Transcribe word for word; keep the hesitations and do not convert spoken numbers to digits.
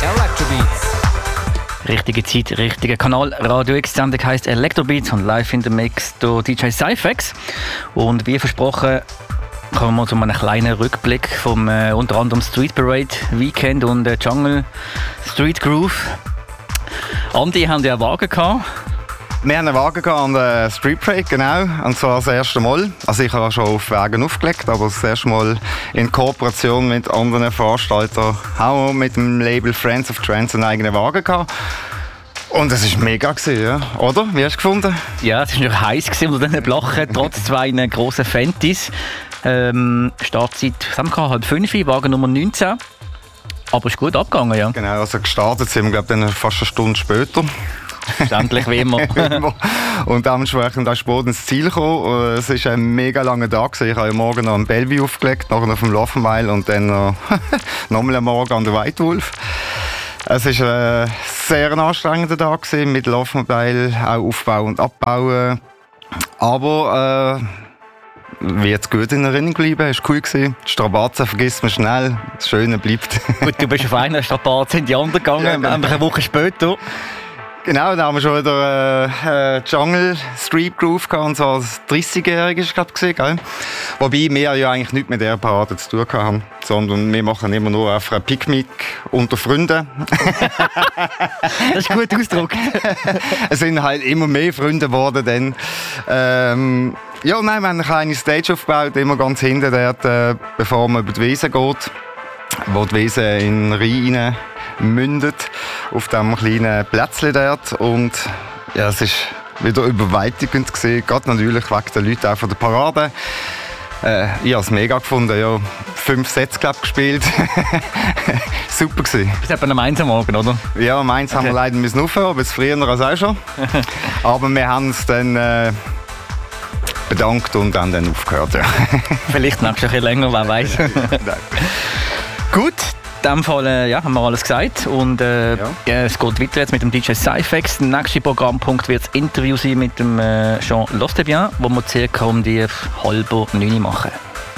Electrobeats. Richtige Zeit, richtiger Kanal. Radio X, die Sendung heisst Electrobeats und live in der Mix durch D J Cyphex. Und wie versprochen kommen wir zu einem kleinen Rückblick vom äh, unter anderem Street Parade Weekend und äh, Jungle Street Groove. Andi, haben ja einen Wagen gehabt. Wir haben einen Wagen an der Street Parade, genau. Und zwar das erste Mal. Also ich habe schon auf Wagen aufgelegt, aber das erste Mal in Kooperation mit anderen Veranstaltern haben wir mit dem Label Friends of Trance einen eigenen Wagen gehabt. Und es war mega, ja. Oder? Wie hast du gefunden? Ja, es war noch heiß unter diesen Blachen, trotz zwei grossen Fentis. Ähm, Startzeit halb fünf, Wagen Nummer neunzehn. Aber es ist gut abgegangen, ja. Genau, also gestartet sind wir, glaube ich, dann fast eine Stunde später. Verständlich, wie immer. Und dementsprechend ist Boden ins Ziel gekommen. Es war ein mega langer Tag. Ich habe morgen noch am Bellevue aufgelegt, nachher auf dem Laufenweil und dann noch, noch mal am Morgen an der White Wolf. Es war ein sehr anstrengender Tag mit Laufenweil, auch Aufbau und Abbauen. Aber äh, wie jetzt gut in Erinnerung geblieben, es war cool. Die Strapazen vergisst man schnell, das Schöne bleibt. Gut, du bist auf einer Strapaze in die andere gegangen, ja, genau. Eine Woche später. Genau, da haben wir schon wieder äh, äh, Jungle Street Groove gehabt, und so als dreißigjähriger ist es, glaube ich. Wobei wir ja eigentlich nichts mit der Parade zu tun haben, sondern wir machen immer nur einfach ein Picknick unter Freunden. Das ist ein guter Ausdruck. Es sind halt immer mehr Freunde geworden dann. Ähm, ja, nein, wir haben eine kleine Stage aufgebaut, immer ganz hinten dort, äh, bevor man über die Wiese geht, wo die Wiese in den Rhein rein mündet, auf diesem kleinen Plätzchen dort. Und ja, es ist wieder überwältigend gewesen, gerade natürlich wegen der Leute auch von der Parade. Äh, ich habe es mega gefunden, ja. Fünf Sets glaub, gespielt. Super gewesen. Das ist etwa am Mainz am Morgen, oder? Ja, am Mainz okay. Haben wir leider müssen aufhören, aber es früher als auch schon. Aber wir haben es dann äh, bedankt und haben dann aufgehört. Ja. Vielleicht noch ein bisschen länger, wer weiß. Gut. In diesem Fall äh, ja, haben wir alles gesagt und äh, ja. Ja, es geht weiter jetzt mit dem D J Cyphex. Der nächste Programmpunkt wird das Interview sein mit dem äh, Jean Lostebien, wo wir circa um die halb neun machen.